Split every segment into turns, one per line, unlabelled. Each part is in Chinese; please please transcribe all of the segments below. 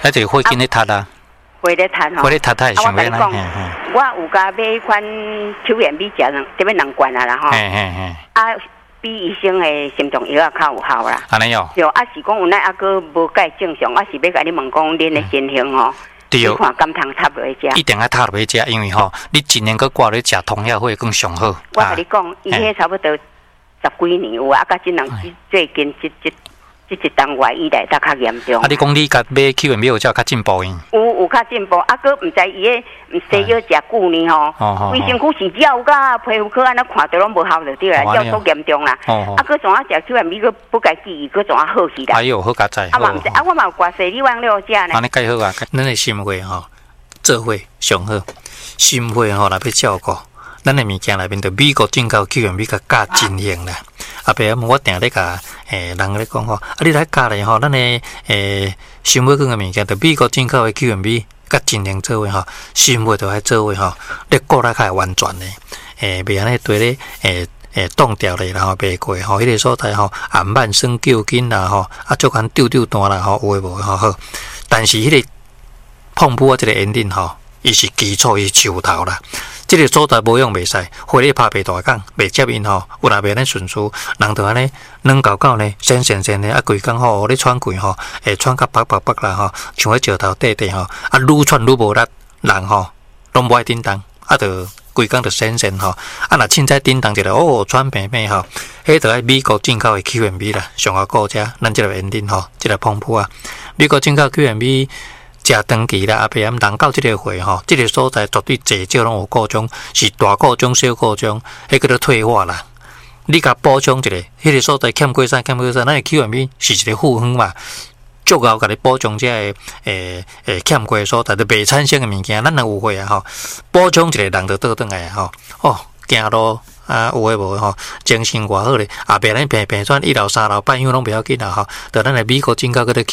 迄就火紧咧塌啦，
火咧塌吼。
火咧塌太想要啦。
我有甲买款球员米食这边2罐啊啦吼。啊，比医生的心脏药啊较有效啦。
安尼哦。
对，啊是讲有奈啊个无介正常，啊是要甲你问讲恁的身形吼。你看甘通插落去食，
一定要插落去食，因为吼，你一年搁挂咧食通药会更上好。
我甲你讲，伊迄差不多10几年有啊，甲即两最近这一段外以来，才较严重。
啊，你讲你甲买去完有才较进步因？
有较进步，啊，搁毋知伊个西药食久呢吼，规身躯是药甲皮肤科安尼看到拢无效就对啦，药足严重啦。啊，搁怎啊食去完米搁不该记，搁怎啊好去啦？
哎呦，好佳哉！
啊嘛毋知，啊我嘛有挂西利旺了食呢。
安尼介好啊，咱的心血吼，做伙上好，心血吼，若要照顾。咱的物件内面，就美国进口去完米甲加真型啦。啊，别我定咧甲人咧讲吼，啊，你来加咧吼，咱的心血跟个物件，就美国进口的去完米甲真型做伙吼，心血就爱做伙吼，你顾来较完全咧，袂安尼对咧冻掉咧，然后袂过吼，迄个所在吼，暗慢生揪筋啦吼，啊，足管丢单啦吼，有诶无吼好，但是迄个碰布啊，这个ending吼，伊是基础，伊是树头啦。这个所在无用袂使，火力拍袂大讲，袂接因吼，有若袂安尼顺序，人就安尼软搞搞呢，sen呢，啊规工吼，你喘气吼，喘甲白啦吼，像迄石头底吼，啊愈喘愈无力，人吼拢无爱叮当，啊就规工就sen吼，啊若凊彩叮当一个哦，喘平平吼，迄就爱美国进口的 QMB 啦，上下顾遮，咱即个ending吼，即个碰布啊，美国进口 QMB。食长期啦，啊，别人到即个会吼，即个所在绝对济少拢有各种，是大各种、小各种，迄个都退化啦。你甲补充一个，迄个所在欠过啥，咱的 QMB 是一个复方嘛，足够甲你补充这个欠过所在，就袂产生的物件，咱若有会啊吼，补充一个人就倒转来吼，哦，行路。啊，有诶无吼，精神偌好咧，啊，别咱平转1楼3楼半夜拢袂要紧啦吼。就咱诶美国进口嗰个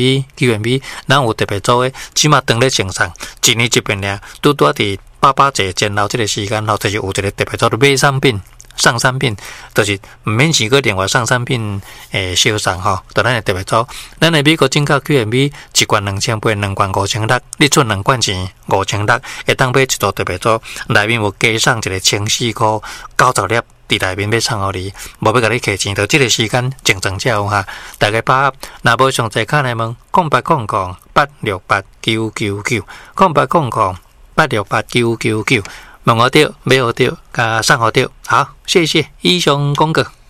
QMB，咱有特别做诶，起码当咧正常，1年一遍俩，拄伫爸节前后即个时间吼，就是有一个特别做买产品。上产品就是毋免是个另外上产品销售吼，就咱会特别做。咱的美国进口 QMB 1罐2800，2罐5600，你出2罐钱5600，会当买一组特别做，内面有加上一个14块90粒伫内面要送互你，无要甲你客钱，就即个时间正常才有哈。大家把握，若无详细看来问0800868999，0800868999，问我着，买我着，甲送我着。好，谢谢以上广告。